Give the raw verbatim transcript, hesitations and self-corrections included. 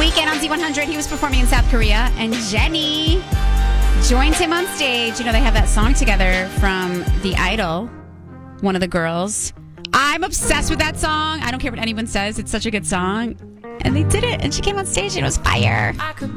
Weekend on Z one hundred. He was performing in South Korea, and Jenny joined him on stage. You know, they have that song together from The Idol, one of the girls. I'm obsessed with that song. I don't care what anyone says. It's such a good song. And they did it, and she came on stage, and it was fire.